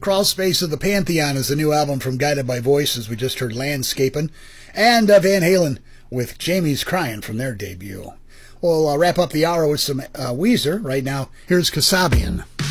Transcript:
Crawl Space of the Pantheon is the new album from Guided by Voices. We just heard Landscapin'. And Van Halen with Jamie's Crying from their debut. We'll wrap up the hour with some Weezer. Right now, here's Kasabian.